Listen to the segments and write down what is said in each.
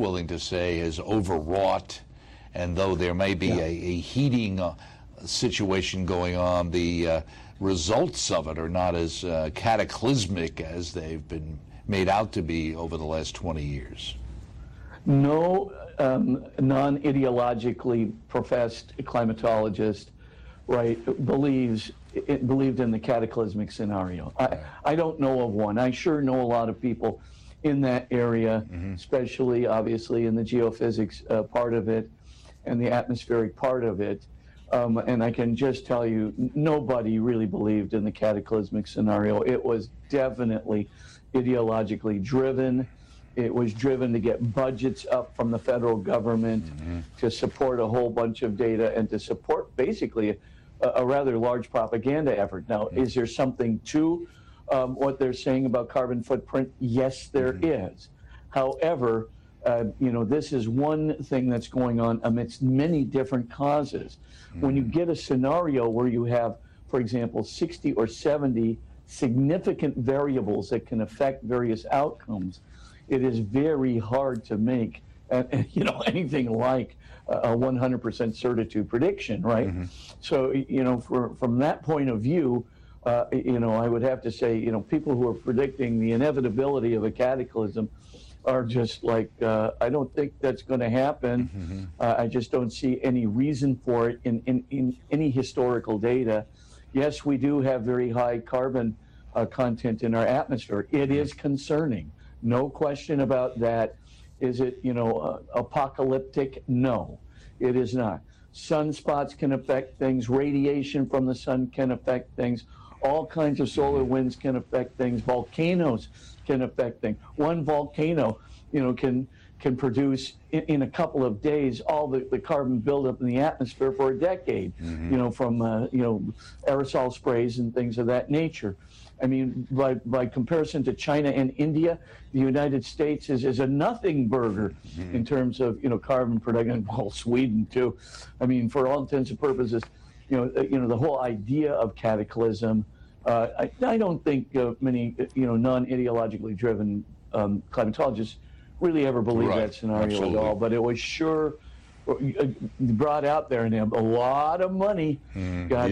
willing to say, is overwrought, and though there may be a heating situation going on, the results of it are not as cataclysmic as they've been made out to be over the last 20 years. No non-ideologically professed climatologist, right, believed in the cataclysmic scenario. I don't know of one. I sure know a lot of people in that area, especially obviously in the geophysics part of it and the atmospheric part of it. And I can just tell you, nobody really believed in the cataclysmic scenario. It was definitely ideologically driven. It was driven to get budgets up from the federal government to support a whole bunch of data and to support basically a rather large propaganda effort. Now, is there something to what they're saying about carbon footprint? Yes, there is. However, this is one thing that's going on amidst many different causes. When you get a scenario where you have, for example, 60 or 70 significant variables that can affect various outcomes, it is very hard to make anything like a 100% certitude prediction, right? So, from that point of view, I would have to say, people who are predicting the inevitability of a cataclysm are just like, I don't think that's going to happen. I just don't see any reason for it in any historical data. Yes, we do have very high carbon content in our atmosphere. It is concerning. No question about that. Is it, apocalyptic? No, it is not. Sunspots can affect things. Radiation from the sun can affect things. All kinds of solar winds can affect things. Volcanoes can affect things. One volcano, can produce in a couple of days all the carbon buildup in the atmosphere for a decade, from aerosol sprays and things of that nature. I mean, by comparison to China and India, the United States is a nothing burger in terms of carbon production. Well, Sweden too. I mean, for all intents and purposes, the whole idea of cataclysm. I don't think many non-ideologically driven climatologists really ever believe that scenario at all. But it was sure brought out there, and a lot of money got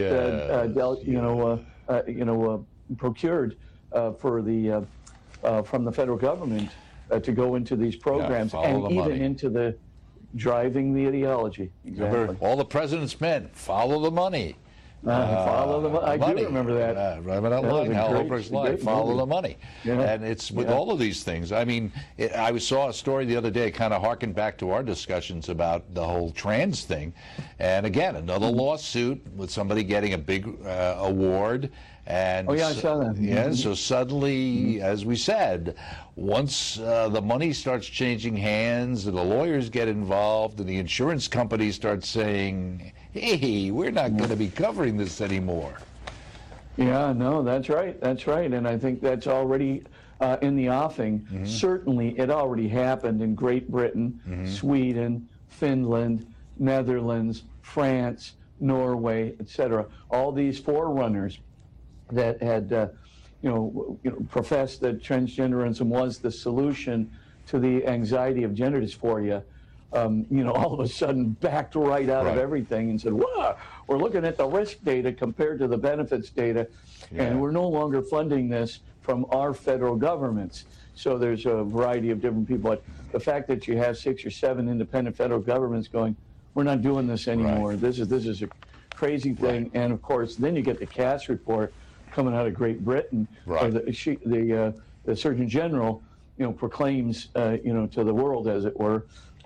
procured for the from the federal government to go into these programs and even money. Into the driving the ideology. Exactly. Remember, all the president's men follow the money. Follow the money. I do remember that. Remember that line, Hal Holbrook's line, follow the money. Yeah. And it's with all of these things. I mean, I saw a story the other day, kind of harkened back to our discussions about the whole trans thing. And again, another lawsuit with somebody getting a big award. And I saw that. Yeah, so suddenly, as we said, once the money starts changing hands and the lawyers get involved and the insurance companies start saying, hey, we're not going to be covering this anymore. Yeah, no, that's right. That's right. And I think that's already in the offing. Certainly, it already happened in Great Britain, Sweden, Finland, Netherlands, France, Norway, etc. All these forerunners that had, professed that transgenderism was the solution to the anxiety of gender dysphoria, all of a sudden backed right out of everything and said, "Wow, we're looking at the risk data compared to the benefits data, and we're no longer funding this from our federal governments." So there's a variety of different people. But the fact that you have 6 or 7 independent federal governments going, "We're not doing this anymore. Right. This is a crazy thing." Right. And of course, then you get the Cass report coming out of Great Britain. Right. The Surgeon General, proclaims, to the world, as it were,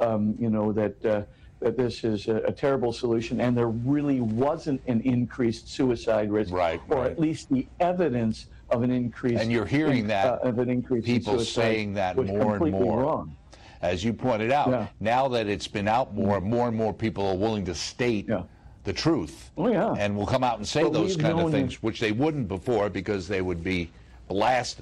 that this is a terrible solution, and there really wasn't an increased suicide risk, or at least the evidence of an increase. And you're hearing that of an increase people in suicide, saying that more and more. Wrong. As you pointed out, now that it's been out more and more people are willing to state the truth. And will come out and say those kind of things, which they wouldn't before because they would be blasted.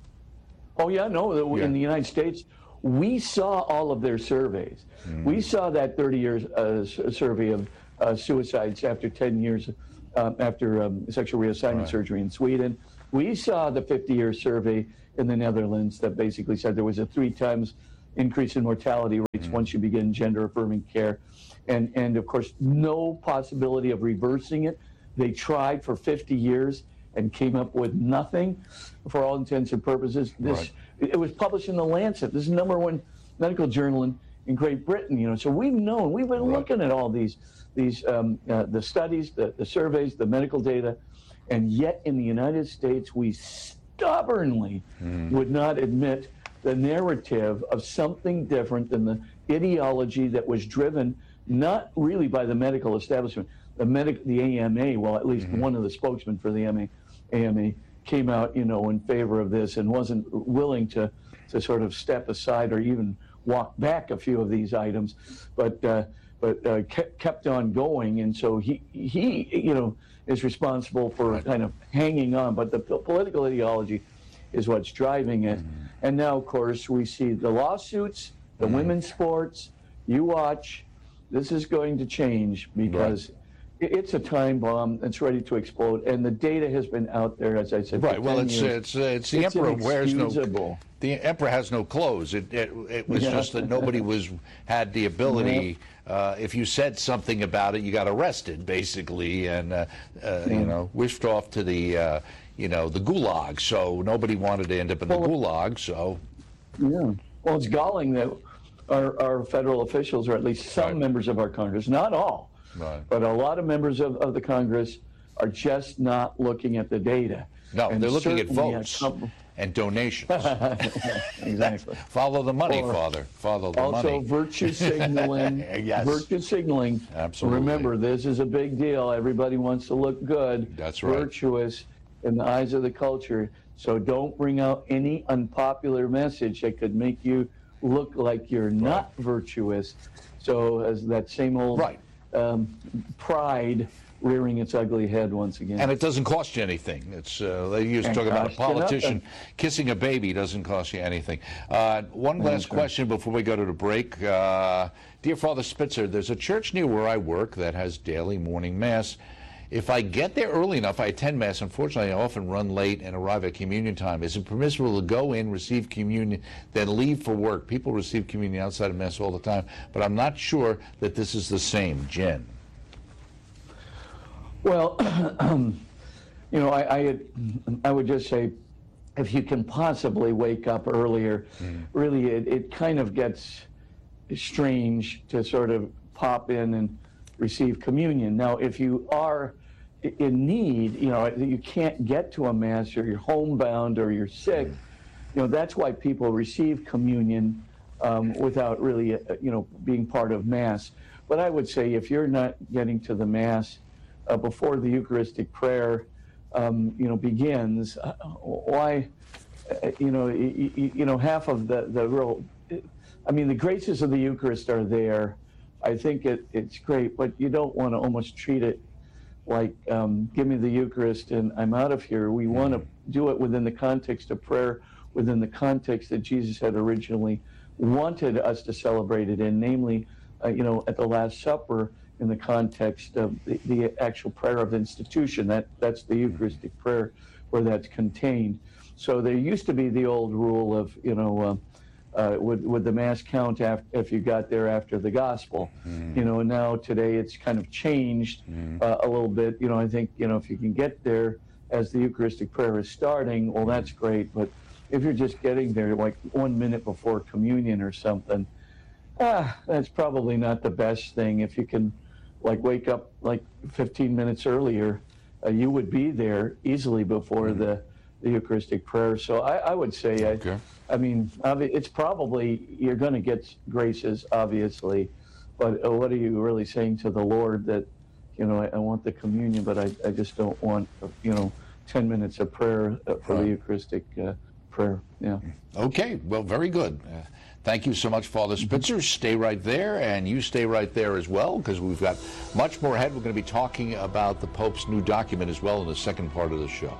In the United States, we saw all of their surveys. We saw that 30-year survey of suicides after 10 years after sexual reassignment surgery in Sweden. We saw the 50-year survey in the Netherlands that basically said there was a 3 times increase in mortality rate That's once you begin gender-affirming care. And of course, no possibility of reversing it. They tried for 50 years and came up with nothing for all intents and purposes. It was published in The Lancet. This is the #1 medical journal in Great Britain, So we've been looking at all the studies, the surveys, the medical data, and yet in the United States, we stubbornly would not admit the narrative of something different than the ideology that was driven not really by the medical establishment. The AMA, well, at least one of the spokesmen for the AMA came out, in favor of this and wasn't willing to sort of step aside or even walk back a few of these items, but kept on going. And so he is responsible for kind of hanging on. But the political ideology is what's driving it. And now, of course, we see the lawsuits, the women's sports. You watch. This is going to change because it's a time bomb that's ready to explode, and the data has been out there, as I said. Right. Well, it's the emperor wears no. The emperor has no clothes. It was just that nobody had the ability. If you said something about it, you got arrested, basically, and wished off to the the gulag. So nobody wanted to end up in the gulag. So well, it's galling that our federal officials, or at least some members of our Congress, not all, but a lot of members of the Congress are just not looking at the data. No, they're looking at votes and donations. Exactly. Follow the money, Father. Follow the money. Also, virtue signaling. Yes. Virtue signaling. Absolutely. Remember, this is a big deal. Everybody wants to look good. That's right. Virtuous in the eyes of the culture. So don't bring out any unpopular message that could make you look like you're not virtuous. So as that same old pride rearing its ugly head once again. And it doesn't cost you anything. It's they used to talk about a politician kissing a baby doesn't cost you anything. One last question before we go to the break. Dear Father Spitzer, there's a church near where I work that has daily morning mass. If I get there early enough, I attend Mass. Unfortunately, I often run late and arrive at communion time. Is it permissible to go in, receive communion, then leave for work? People receive communion outside of Mass all the time, but I'm not sure that this is the same. Jen. Well, I would just say, if you can possibly wake up earlier, really it kind of gets strange to sort of pop in and receive communion. Now, if you are in need, you can't get to a Mass, or you're homebound, or you're sick, that's why people receive communion without really, being part of Mass. But I would say, if you're not getting to the Mass before the Eucharistic prayer, begins, why, half of the real, the graces of the Eucharist are there. I think it's great, but you don't want to almost treat it like, give me the Eucharist and I'm out of here. We want to do it within the context of prayer, within the context that Jesus had originally wanted us to celebrate it in, namely, at the Last Supper, in the context of the actual prayer of institution. That's the Eucharistic prayer where that's contained. So there used to be the old rule of, would the Mass count if you got there after the Gospel? And now today it's kind of changed a little bit. I think, if you can get there as the Eucharistic prayer is starting, well, that's great. But if you're just getting there like 1 minute before communion or something, that's probably not the best thing. If you can wake up 15 minutes earlier, you would be there easily before the Eucharistic prayer. So I would say, it's probably, you're going to get graces, obviously, but what are you really saying to the Lord that, I want the communion, but I just don't want, 10 minutes of prayer for the Eucharistic prayer. Yeah. Okay, well, very good. Thank you so much, Father Spitzer. Stay right there, and you stay right there as well, because we've got much more ahead. We're going to be talking about the Pope's new document as well in the second part of the show.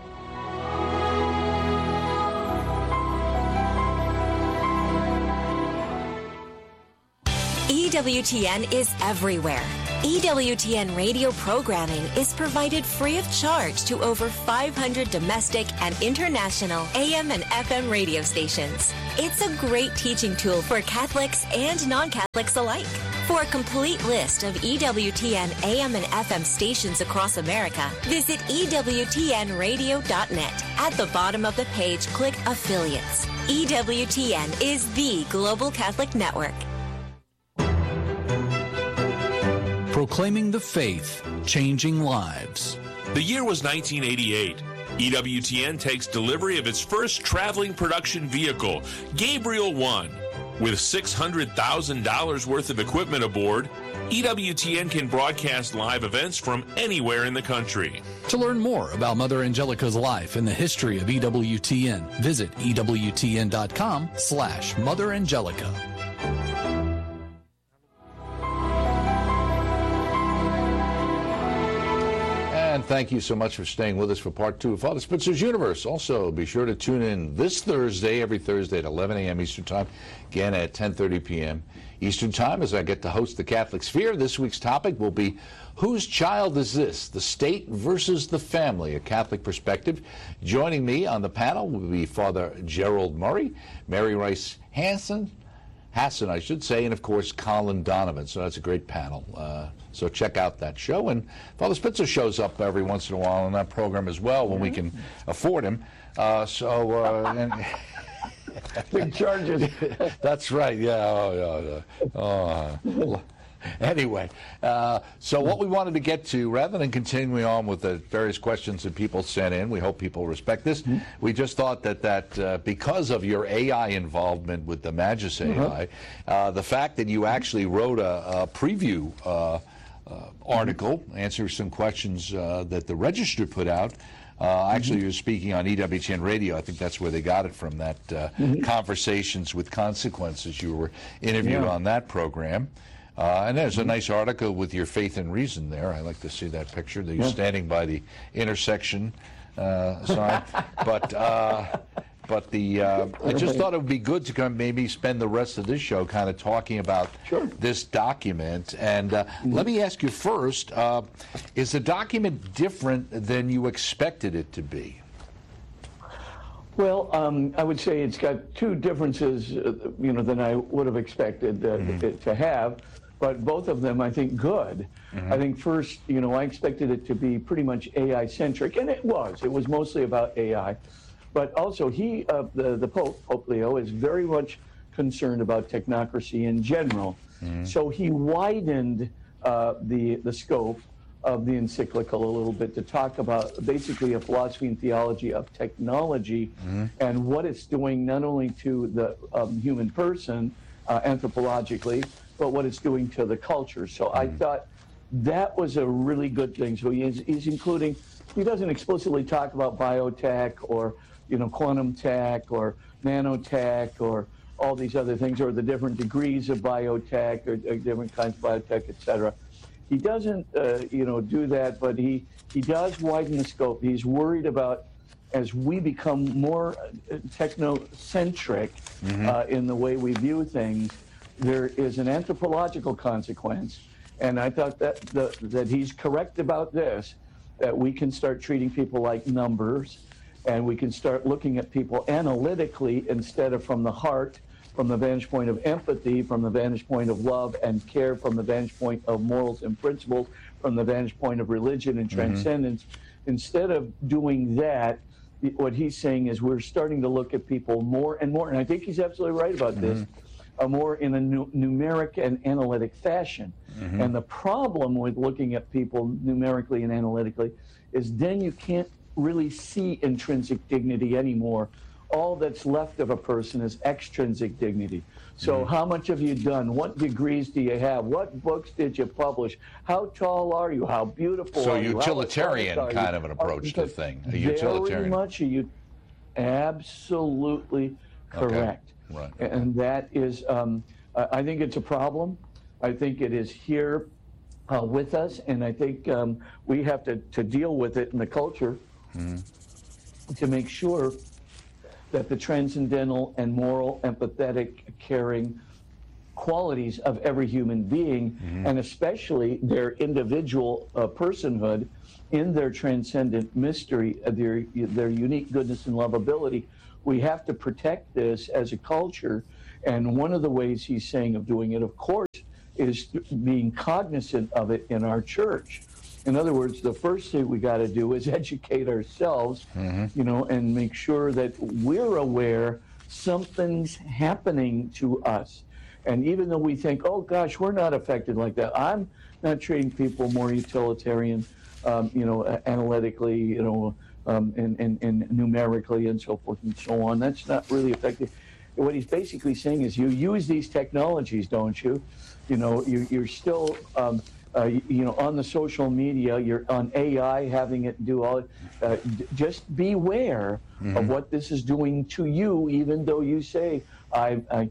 EWTN is everywhere. EWTN radio programming is provided free of charge to over 500 domestic and international AM and FM radio stations. It's a great teaching tool for Catholics and non-Catholics alike. For a complete list of EWTN AM and FM stations across America, visit EWTNradio.net. At the bottom of the page, click Affiliates. EWTN is the Global Catholic Network. Proclaiming the faith, changing lives. The year was 1988. EWTN takes delivery of its first traveling production vehicle, Gabriel 1. With $600,000 worth of equipment aboard, EWTN can broadcast live events from anywhere in the country. To learn more about Mother Angelica's life and the history of EWTN, visit EWTN.com/Mother Angelica. And thank you so much for staying with us for part 2 of Father Spitzer's Universe. Also, be sure to tune in this Thursday, every Thursday at 11 a.m. Eastern Time, again at 10:30 p.m. Eastern Time, as I get to host the Catholic Sphere. This week's topic will be, whose child is this? The state versus the family, a Catholic perspective. Joining me on the panel will be Father Gerald Murray, Mary Rice Hassan, I should say, and of course Colin Donovan. So that's a great panel. So check out that show. And Father Spitzer shows up every once in a while on that program as well when we can afford him. Big charges. That's right. Yeah. Anyway, so what we wanted to get to, rather than continuing on with the various questions that people sent in, we hope people respect this. We just thought that because of your AI involvement with the Magis AI, the fact that you actually wrote a preview article, answering some questions that the Register put out. Actually, you're speaking on EWTN Radio. I think that's where they got it from, that Conversations with Consequences. You were interviewed on that program. And there's a nice article with your faith and reason there. I like to see that picture. That you're standing by the intersection sign. But I just thought it would be good to kind of maybe spend the rest of this show kind of talking about this document. And let me ask you first, is the document different than you expected it to be? Well, I would say it's got two differences, than I would have expected it to have, but both of them, I think, good. I think first, I expected it to be pretty much AI-centric, and it was. It was mostly about AI. But also, the Pope Leo, is very much concerned about technocracy in general. So he widened the scope of the encyclical a little bit to talk about basically a philosophy and theology of technology and what it's doing not only to the human person anthropologically, but what it's doing to the culture. So I thought that was a really good thing. So he's including, he doesn't explicitly talk about biotech or quantum tech or nanotech or all these other things, or the different degrees of biotech or different kinds of biotech, et cetera. He doesn't, do that, but he does widen the scope. He's worried about, as we become more technocentric in the way we view things, there is an anthropological consequence. And I thought that he's correct about this, that we can start treating people like numbers, and we can start looking at people analytically instead of from the heart, from the vantage point of empathy, from the vantage point of love and care, from the vantage point of morals and principles, from the vantage point of religion and transcendence. Instead of doing that, what he's saying is we're starting to look at people more and more, and I think he's absolutely right about this, more in a numeric and analytic fashion. And the problem with looking at people numerically and analytically is then you can't really see intrinsic dignity anymore. All that's left of a person is extrinsic dignity. So how much have you done? What degrees do you have? What books did you publish? How tall are you? How beautiful are you? So utilitarian kind of an approach to the thing. A utilitarian. Very much absolutely correct. Okay. Right. And that is, I think it's a problem. I think it is here with us, and I think we have to deal with it in the culture to make sure that the transcendental and moral, empathetic, caring qualities of every human being, and especially their individual personhood in their transcendent mystery, their unique goodness and lovability. We have to protect this as a culture, and one of the ways he's saying of doing it, of course, is being cognizant of it in our church. In other words, the first thing we got to do is educate ourselves, you know, and make sure that we're aware something's happening to us. And even though we think, oh gosh, we're not affected like that, I'm not treating people more utilitarian, you know, analytically, you know, and numerically and so forth and so on. That's not really effective. What he's basically saying is, you use these technologies, don't you? You know, you're still, you know, on the social media, you're on AI, having it do all. Just beware of what this is doing to you, even though you say, I've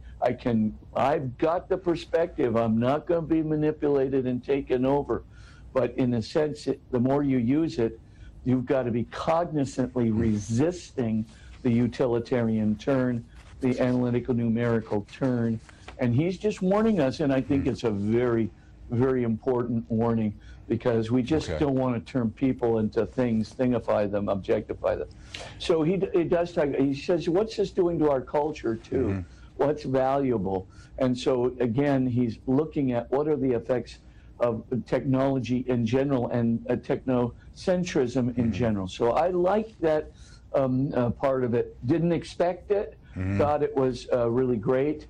got the perspective. I'm not going to be manipulated and taken over. But in a sense, the more you use it, you've got to be cognizantly resisting the utilitarian turn, the analytical numerical turn. And he's just warning us, and I think it's a very, very important warning, because we just don't want to turn people into things, thingify them, objectify them. So he does talk, he says, what's this doing to our culture too? What's valuable? And so again, he's looking at what are the effects of technology in general and technocentrism in general. So I like that part of it. Didn't expect it, thought it was really great.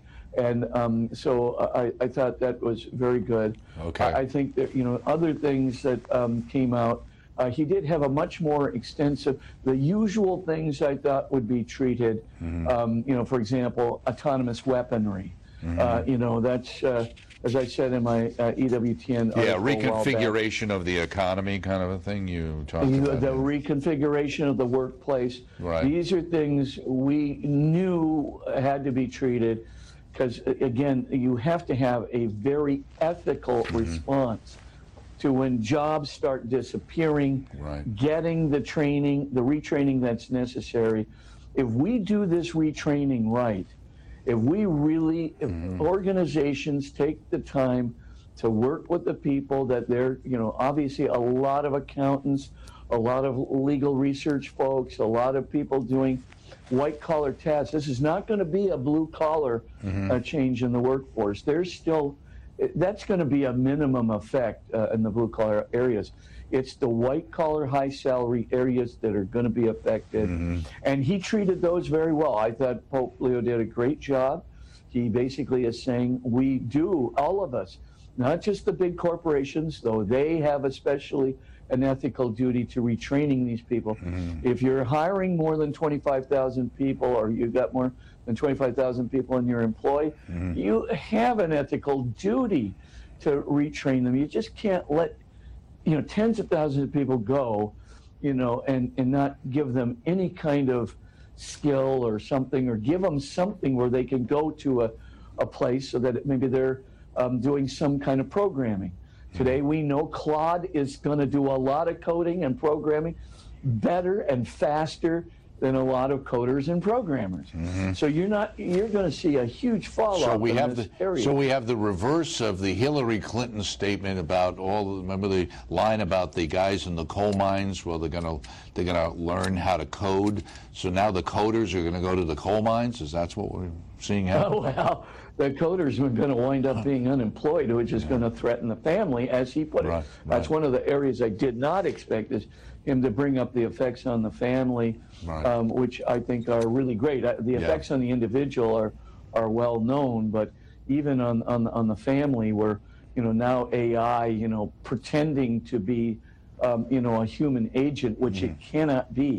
And so I thought that was very good. I think that, you know, other things that came out, he did have a much more extensive, the usual things I thought would be treated, you know, for example, autonomous weaponry. You know, that's, as I said in my EWTN article, reconfiguration of the economy kind of a thing you talked about. The reconfiguration of the workplace. Right. These are things we knew had to be treated, because, again, you have to have a very ethical response to when jobs start disappearing, getting the training, the retraining that's necessary. If we do this retraining right, if we really, if organizations take the time to work with the people that they're, you know, obviously a lot of accountants, a lot of legal research folks, a lot of people doing white-collar tasks. This is not going to be a blue-collar change in the workforce. There's still, that's going to be a minimum effect in the blue-collar areas. It's the white-collar, high-salary areas that are going to be affected. And he treated those very well. I thought Pope Leo did a great job. He basically is saying we do, all of us, not just the big corporations, though they have especially an ethical duty to retraining these people. If you're hiring more than 25,000 people, or you've got more than 25,000 people in your employ, you have an ethical duty to retrain them. You just can't let, you know, tens of thousands of people go, you know, and not give them any kind of skill or something, or give them something where they can go to a place so that maybe they're doing some kind of programming. Today we know Claude is going to do a lot of coding and programming better and faster than a lot of coders and programmers. So you're going to see a huge fall off in this area. So we have the reverse of the Hillary Clinton statement about remember the line about the guys in the coal mines? Well, they're going to learn how to code. So now the coders are going to go to the coal mines? Is that what we're seeing happen? Oh, well, the coders are going to wind up being unemployed, which is going to threaten the family, as he put it. That's one of the areas I did not expect, is him to bring up the effects on the family, which I think are really great. The effects on the individual are well known, but even on the family, where, you know, now AI, you know, pretending to be, you know, a human agent, which it cannot be.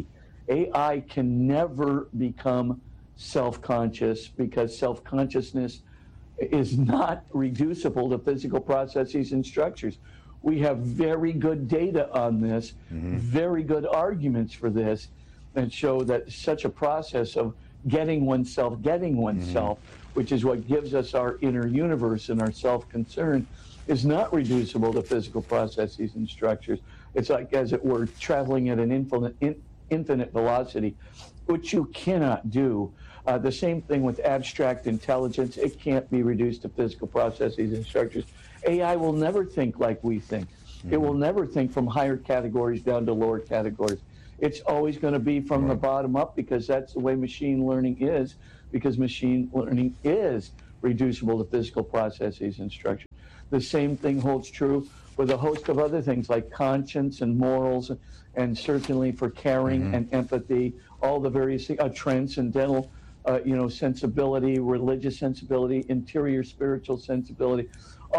AI can never become self-conscious, because self-consciousness is not reducible to physical processes and structures. We have very good data on this, very good arguments for this, that show that such a process of getting oneself, which is what gives us our inner universe and our self-concern, is not reducible to physical processes and structures. It's like, as it were, traveling at an infinite velocity, which you cannot do. The same thing with abstract intelligence. It can't be reduced to physical processes and structures. AI will never think like we think. It will never think from higher categories down to lower categories. It's always going to be from the bottom up, because that's the way machine learning is, because machine learning is reducible to physical processes and structures. The same thing holds true with a host of other things like conscience and morals, and certainly for caring and empathy, all the various things, transcendental sensibility, religious sensibility, interior spiritual sensibility.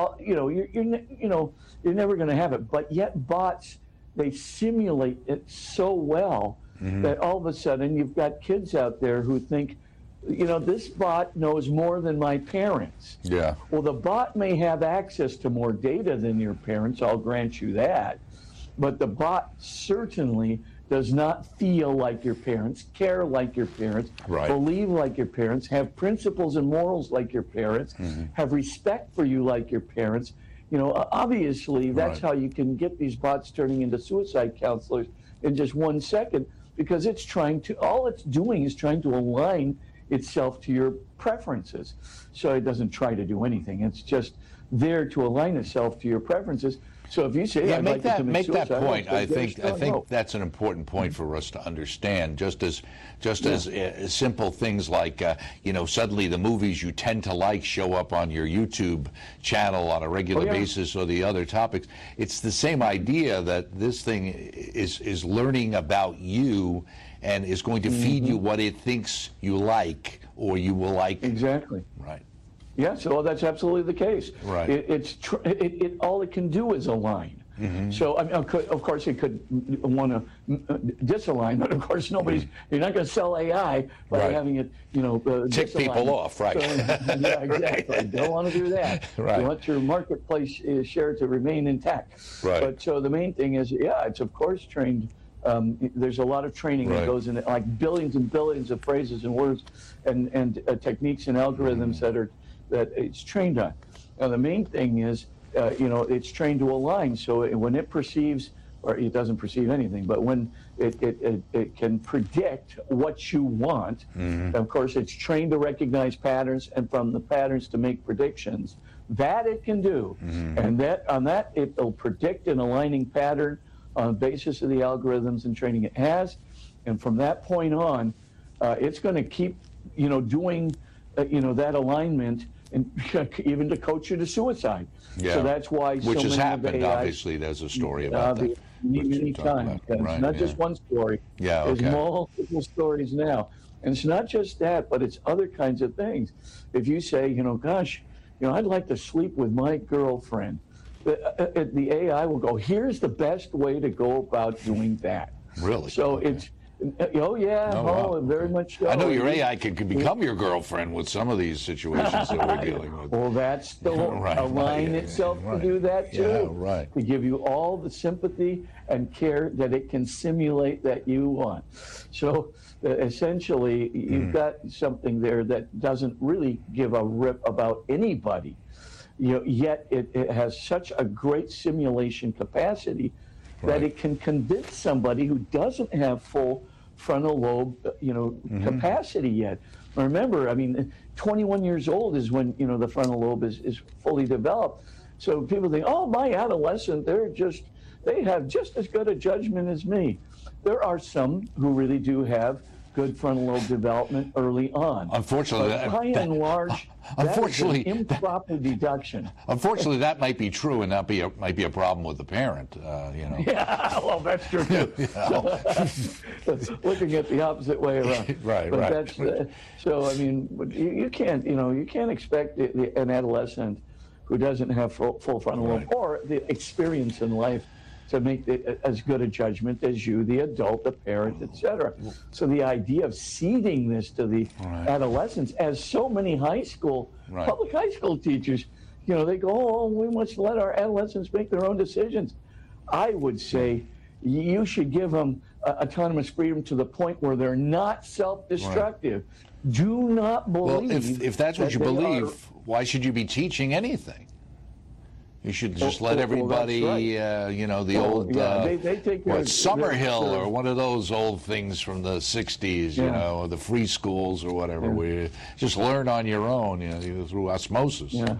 You're never going to have it. But yet bots, they simulate it so well that all of a sudden you've got kids out there who think, this bot knows more than my parents. Yeah. Well, the bot may have access to more data than your parents, I'll grant you that. But the bot certainly does not feel like your parents, care like your parents, believe like your parents, have principles and morals like your parents, have respect for you like your parents. Obviously, that's how you can get these bots turning into suicide counselors in just 1 second, because all it's doing is trying to align itself to your preferences. So it doesn't try to do anything. It's just there to align itself to your preferences. So if you say, make that point. I think that's an important point for us to understand. Just as simple things like suddenly the movies you tend to like show up on your YouTube channel on a regular basis, or the other topics. It's the same idea that this thing is learning about you and is going to feed you what it thinks you like or you will like. Exactly. Right. Yeah, so that's absolutely the case. Right. All it can do is align. So, of course, it could want to disalign, but of course, you're not going to sell AI by having it, tick people off, right? So, yeah, exactly. Don't want to do that. Right. You want your marketplace share to remain intact. Right. But so the main thing is, it's of course trained. There's a lot of training that goes in it, like billions and billions of phrases and words and techniques and algorithms that it's trained on. Now, the main thing is, it's trained to align. So when it perceives, or it doesn't perceive anything, but when it can predict what you want, of course, it's trained to recognize patterns, and from the patterns to make predictions. That it can do. And on that, it'll predict an aligning pattern on the basis of the algorithms and training it has. And from that point on, it's going to keep, doing, that alignment, and even to coach you to suicide. Yeah. So that's why which has happened. Obviously, there's a story about that. Many times. It's not just one story. Yeah, There's multiple stories now. And it's not just that, but it's other kinds of things. If you say, gosh, I'd like to sleep with my girlfriend, the AI will go, here's the best way to go about doing that. Really? So it's, very much so. I know your AI could become your girlfriend with some of these situations that we're dealing with. Well, that's the align itself to do that too. To give you all the sympathy and care that it can simulate that you want. So essentially, you've got something there that doesn't really give a rip about anybody. Yet it has such a great simulation capacity that it can convince somebody who doesn't have full frontal lobe, capacity yet. Remember, 21 years old is when, the frontal lobe is fully developed. So people think, oh, my adolescent, they have just as good a judgment as me. There are some who really do have good frontal lobe development early on. Unfortunately, by and large, that is an improper deduction. Unfortunately, that might be true, and that might be a problem with the parent. Yeah, well, that's true too. Looking at the opposite way around. Right. That's, so you can't expect an adolescent who doesn't have full frontal lobe or the experience in life to make as good a judgment as you, the adult, the parent, etc. So the idea of seeding this to the adolescents, as so many public high school teachers, they go, oh, we must let our adolescents make their own decisions. I would say you should give them autonomous freedom to the point where they're not self-destructive. Do not believe. Well, if that's what you believe, why should you be teaching anything? You should just let everybody, right. You know, the old, they take Summerhill or one of those old things from the 60s, you know, the free schools or whatever, where you just learn on your own, you know, through osmosis. Yeah.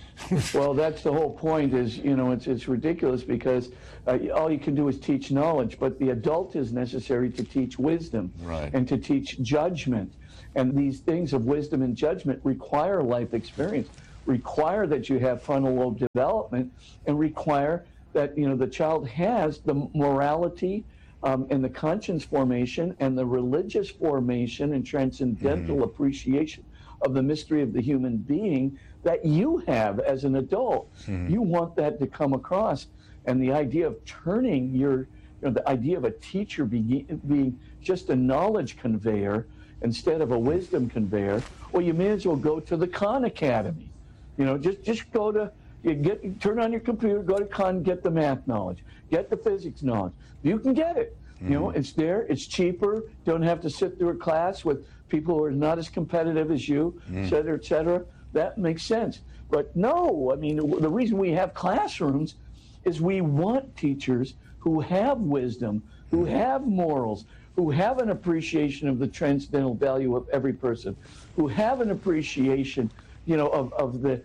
Well, that's the whole point is, you know, it's ridiculous because all you can do is teach knowledge, but the adult is necessary to teach wisdom and to teach judgment. And these things of wisdom and judgment require life experience, require that you have frontal lobe development, and require that, you know, the child has the morality and the conscience formation and the religious formation and transcendental appreciation of the mystery of the human being that you have as an adult. You want that to come across. And the idea of turning your, you know, the idea of a teacher being just a knowledge conveyor instead of a wisdom conveyor, well, you may as well go to the Khan Academy. You know, just go to, turn on your computer, go to Khan, get the math knowledge, get the physics knowledge. You can get it. You know, it's there, it's cheaper, don't have to sit through a class with people who are not as competitive as you, et cetera, et cetera. That makes sense. But no, I mean, the reason we have classrooms is we want teachers who have wisdom, who have morals, who have an appreciation of the transcendental value of every person, who have an appreciation, you know, of the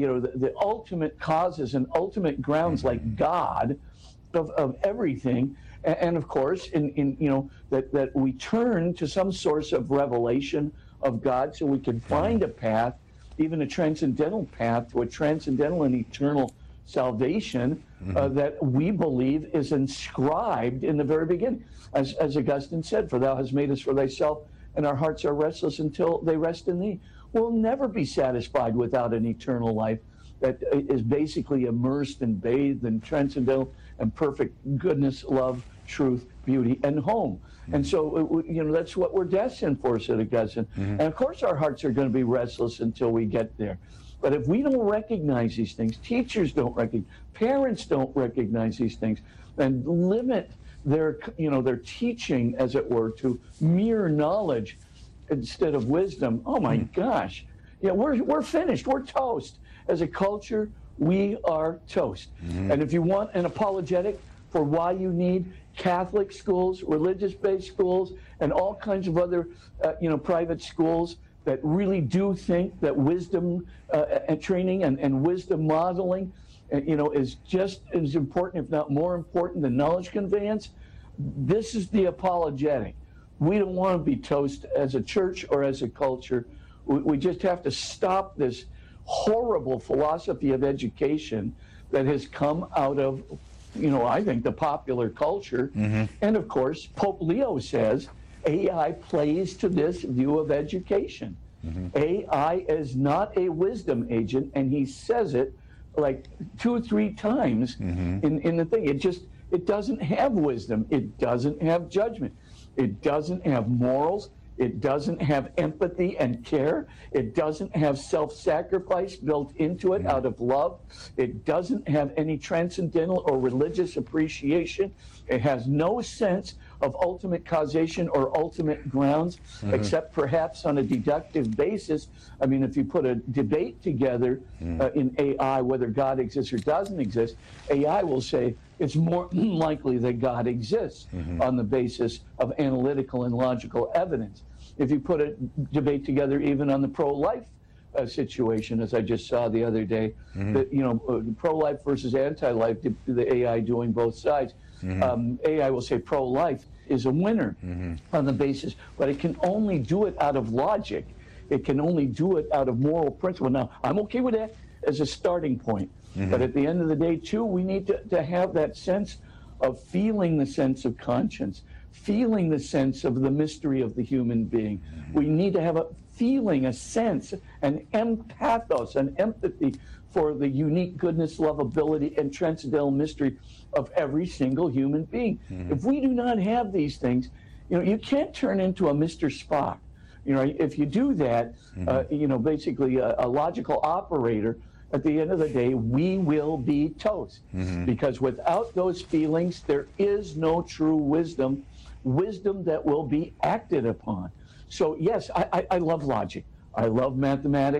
ultimate causes and ultimate grounds like God of everything. And of course, in you know, that we turn to some source of revelation of God so we can find a path, even a transcendental path to a transcendental and eternal salvation that we believe is inscribed in the very beginning. As Augustine said, for thou hast made us for thyself, and our hearts are restless until they rest in thee. We'll never be satisfied without an eternal life that is basically immersed and bathed in transcendental and perfect goodness, love, truth, beauty, and home. And so, you know, that's what we're destined for, said Augustine. And of course our hearts are going to be restless until we get there. But if we don't recognize these things, teachers don't recognize, parents don't recognize these things, and limit their, you know, their teaching, as it were, to mere knowledge instead of wisdom, oh my gosh. Yeah, we're finished. We're toast. As a culture, we are toast. And if you want an apologetic for why you need Catholic schools, religious-based schools, and all kinds of other, you know, private schools that really do think that wisdom and training and wisdom modeling, you know, is just as important, if not more important, than knowledge conveyance, this is the apologetic. We don't want to be toast as a church or as a culture. We just have to stop this horrible philosophy of education that has come out of, you know, I think the popular culture. And of course, Pope Leo says AI plays to this view of education. AI is not a wisdom agent, and he says it like 2 or 3 times in the thing. It doesn't have wisdom. It doesn't have judgment. It doesn't have morals. It doesn't have empathy and care. It doesn't have self-sacrifice built into it out of love. It doesn't have any transcendental or religious appreciation. It has no sense of ultimate causation or ultimate grounds, except perhaps on a deductive basis. I mean, if you put a debate together in AI, whether God exists or doesn't exist, AI will say it's more likely that God exists on the basis of analytical and logical evidence. If you put a debate together even on the pro-life situation, as I just saw the other day, that, you know, pro-life versus anti-life, the AI doing both sides, AI will say pro-life is a winner on the basis, but it can only do it out of logic. It can only do it out of moral principle. Now, I'm okay with that as a starting point. But at the end of the day, too, we need to have that sense of feeling the sense of conscience, feeling the sense of the mystery of the human being. We need to have a feeling, a sense, an empathos, an empathy for the unique goodness, lovability, and transcendental mystery of every single human being. If we do not have these things, you know, you can't turn into a Mr. Spock. You know, if you do that, you know, basically a logical operator, at the end of the day, we will be toast. Because without those feelings, there is no true wisdom, wisdom that will be acted upon. So yes, I love logic. I love mathematics.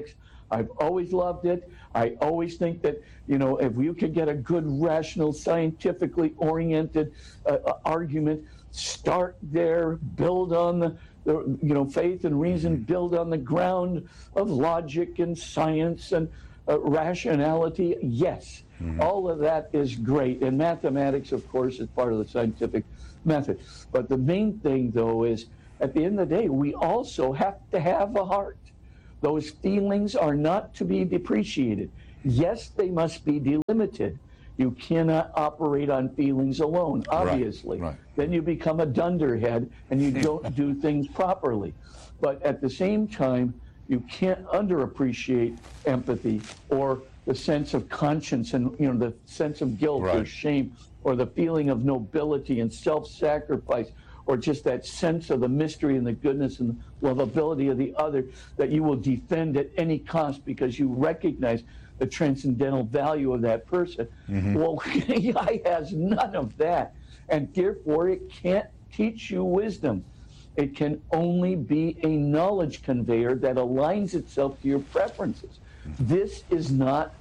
I've always loved it. I always think that, if you could get a good, rational, scientifically oriented argument, start there, build on the faith and reason, build on the ground of logic and science and rationality. Yes, all of that is great. And mathematics, of course, is part of the scientific method. But the main thing, though, is at the end of the day, we also have to have a heart. Those feelings are not to be depreciated. Yes, they must be delimited. You cannot operate on feelings alone, obviously. Right. Then you become a dunderhead and you don't do things properly. But at the same time, you can't underappreciate empathy or the sense of conscience and the sense of guilt or shame or the feeling of nobility and self-sacrifice, or just that sense of the mystery and the goodness and lovability of the other that you will defend at any cost because you recognize the transcendental value of that person. Well, AI has none of that, and therefore it can't teach you wisdom. It can only be a knowledge conveyor that aligns itself to your preferences. This is not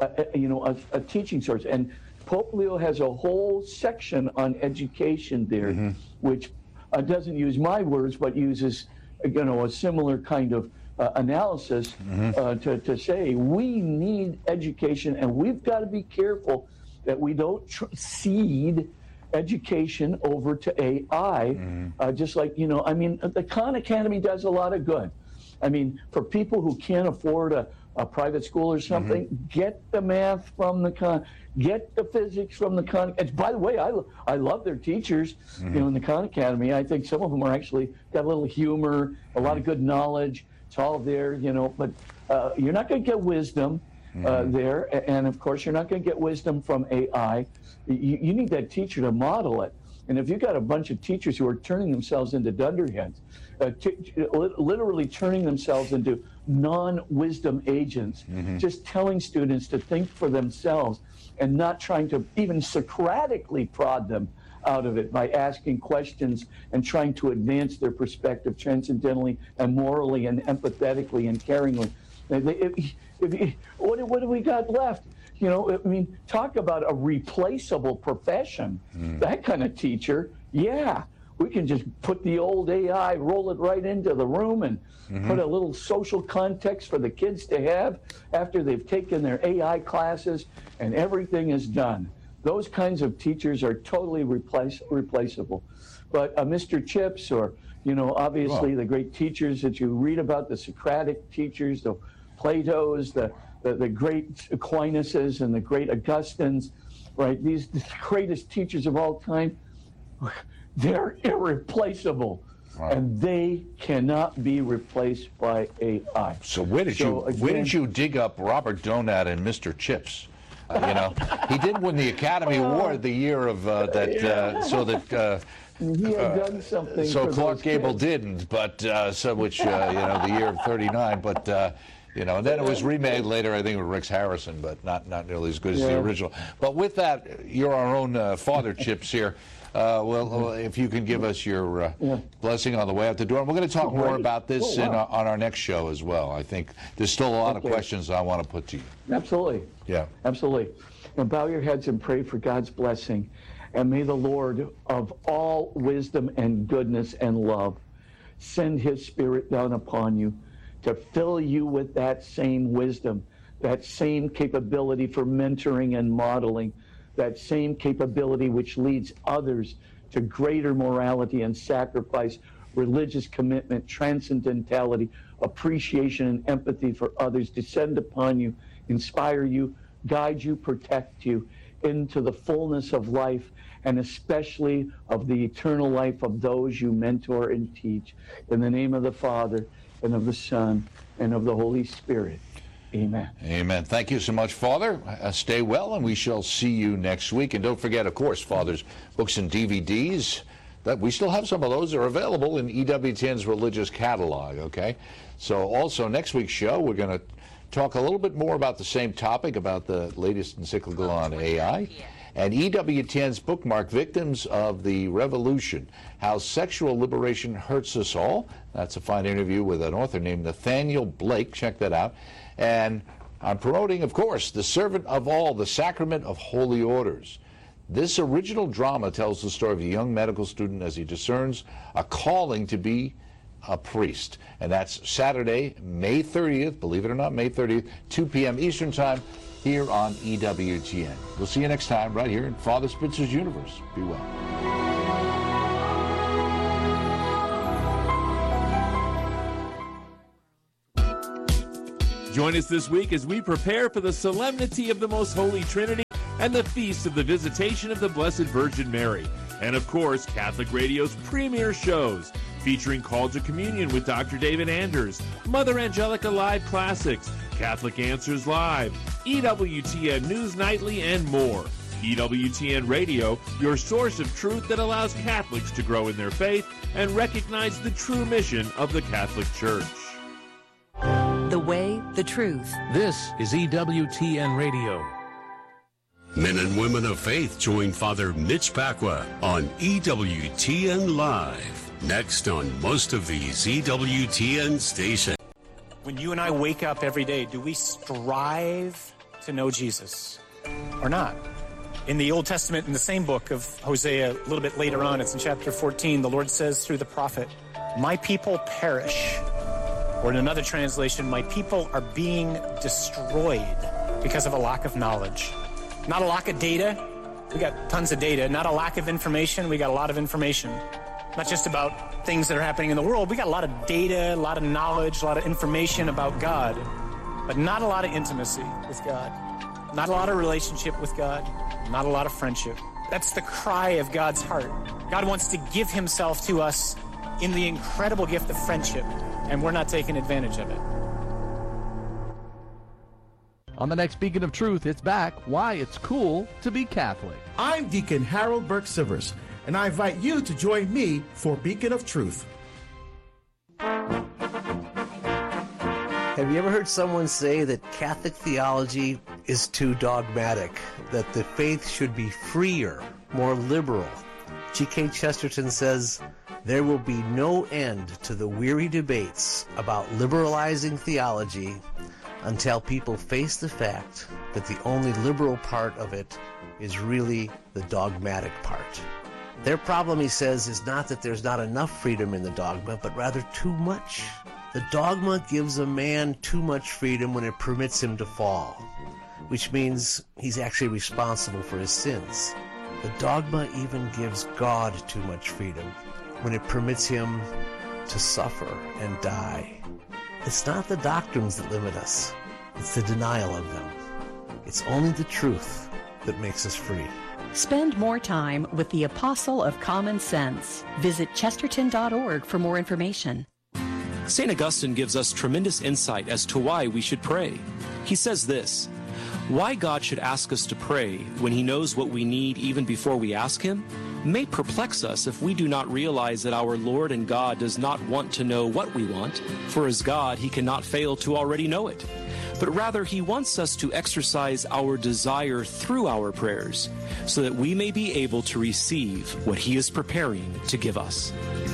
a teaching source. And Pope Leo has a whole section on education there, which doesn't use my words, but uses a similar kind of analysis to say we need education, and we've got to be careful that we don't cede education over to AI. Just like, the Khan Academy does a lot of good. I mean, for people who can't afford a private school or something, get the math from the Khan, get the physics from the Khan. And by the way, I love their teachers, in the Khan Academy. I think some of them are actually got a little humor, a lot of good knowledge. It's all there, but you're not going to get wisdom there. And of course, you're not going to get wisdom from AI. You need that teacher to model it. And if you've got a bunch of teachers who are turning themselves into dunderheads, literally turning themselves into non-wisdom agents, just telling students to think for themselves and not trying to even Socratically prod them out of it by asking questions and trying to advance their perspective transcendentally and morally and empathetically and caringly. What do we got left? Talk about a replaceable profession. That kind of teacher, we can just put the old AI, roll it right into the room and put a little social context for the kids to have after they've taken their AI classes, and everything is done. Those kinds of teachers are totally replaceable. But Mr. Chips, or, obviously the great teachers that you read about, the Socratic teachers, the Platos, the great Aquinas and the great Augustines, right? These the greatest teachers of all time, they're irreplaceable. And they cannot be replaced by AI. So where did you dig up Robert Donat and Mr. Chips? He did win the Academy Award the year of he had done something. So for Clark those Gable kids. didn't, but the year of '39, but. And then it was remade later, I think, with Rex Harrison, but not nearly as good as the original. But with that, you're our own father, Chips, here. If you can give us your blessing on the way out the door. And we're going to talk more about this on our next show as well. I think there's still a lot of questions I want to put to you. Absolutely. Yeah. Absolutely. Now bow your heads and pray for God's blessing. And may the Lord of all wisdom and goodness and love send his Spirit down upon you to fill you with that same wisdom, that same capability for mentoring and modeling, that same capability which leads others to greater morality and sacrifice, religious commitment, transcendentality, appreciation and empathy for others descend upon you, inspire you, guide you, protect you into the fullness of life, and especially of the eternal life of those you mentor and teach. In the name of the Father, and of the Son, and of the Holy Spirit. Amen. Amen. Thank you so much, Father. Stay well, and we shall see you next week. And don't forget, of course, Father's books and DVDs. That we still have some of those. They're available in EWTN's religious catalog, okay? So also, next week's show, we're going to talk a little bit more about the same topic, about the latest encyclical on AI. And EWTN's bookmark, Victims of the Revolution, How Sexual Liberation Hurts Us All. That's a fine interview with an author named Nathaniel Blake. Check that out. And I'm promoting, of course, The Servant of All, The Sacrament of Holy Orders. This original drama tells the story of a young medical student as he discerns a calling to be a priest. And that's Saturday, May 30th, believe it or not, May 30th, 2 p.m. Eastern Time, here on EWTN. We'll see you next time right here in Father Spitzer's Universe. Be well. Join us this week as we prepare for the solemnity of the Most Holy Trinity and the feast of the Visitation of the Blessed Virgin Mary. And of course, Catholic Radio's premier shows, featuring Call to Communion with Dr. David Anders, Mother Angelica Live Classics, Catholic Answers Live, EWTN News Nightly, and more. EWTN Radio, your source of truth that allows Catholics to grow in their faith and recognize the true mission of the Catholic Church. The way, the truth. This is EWTN Radio. Men and women of faith join Father Mitch Pacwa on EWTN Live. Next on most of these EWTN stations. When you and I wake up every day, do we strive to know Jesus or not? In the Old Testament, in the same book of Hosea, a little bit later on, it's in chapter 14, the Lord says through the prophet, "My people perish." Or in another translation, "My people are being destroyed because of a lack of knowledge." Not a lack of data. We got tons of data. Not a lack of information. We got a lot of information. Not just about things that are happening in the world. We got a lot of data, a lot of knowledge, a lot of information about God, but not a lot of intimacy with God. Not a lot of relationship with God. Not a lot of friendship. That's the cry of God's heart. God wants to give himself to us in the incredible gift of friendship, and we're not taking advantage of it. On the next Beacon of Truth, it's back, Why It's Cool to Be Catholic. I'm Deacon Harold Burke-Sivers, and I invite you to join me for Beacon of Truth. Have you ever heard someone say that Catholic theology is too dogmatic, that the faith should be freer, more liberal? G.K. Chesterton says, "There will be no end to the weary debates about liberalizing theology until people face the fact that the only liberal part of it is really the dogmatic part." Their problem, he says, is not that there's not enough freedom in the dogma, but rather too much. The dogma gives a man too much freedom when it permits him to fall, which means he's actually responsible for his sins. The dogma even gives God too much freedom when it permits him to suffer and die. It's not the doctrines that limit us, it's the denial of them. It's only the truth that makes us free. Spend more time with the Apostle of Common Sense. Visit chesterton.org for more information. St. Augustine gives us tremendous insight as to why we should pray. He says this: why God should ask us to pray when he knows what we need even before we ask him may perplex us if we do not realize that our Lord and God does not want to know what we want, for as God he cannot fail to already know it. But rather he wants us to exercise our desire through our prayers so that we may be able to receive what he is preparing to give us.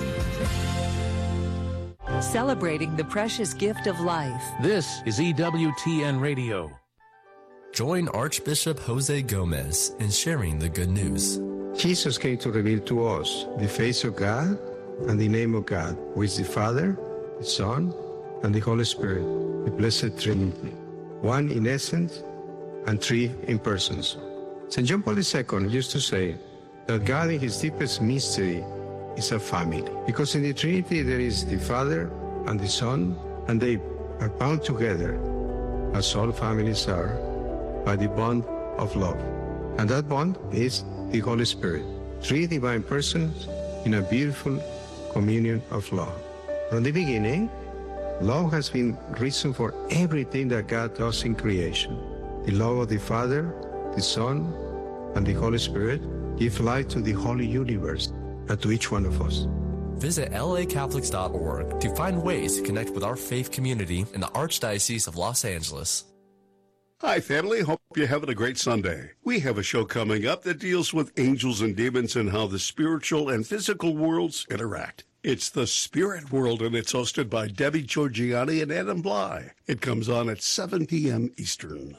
Celebrating the precious gift of life. This is EWTN Radio. Join Archbishop Jose Gomez in sharing the good news. Jesus came to reveal to us the face of God and the name of God, who is the Father, the Son, and the Holy Spirit, the Blessed Trinity, one in essence and three in persons. St. John Paul II used to say that God in his deepest mystery is a family, because in the Trinity there is the Father and the Son, and they are bound together, as all families are, by the bond of love. And that bond is the Holy Spirit, three divine persons in a beautiful communion of love. From the beginning, love has been reason for everything that God does in creation. The love of the Father, the Son, and the Holy Spirit give life to the holy universe and to each one of us. Visit lacatholics.org to find ways to connect with our faith community in the Archdiocese of Los Angeles. Hi, family. Hope you're having a great Sunday. We have a show coming up that deals with angels and demons and how the spiritual and physical worlds interact. It's The Spirit World, and it's hosted by Debbie Georgiani and Adam Bly. It comes on at 7 p.m. Eastern.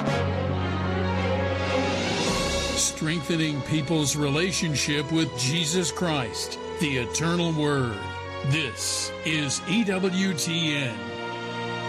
Strengthening people's relationship with Jesus Christ, the Eternal Word. This is EWTN.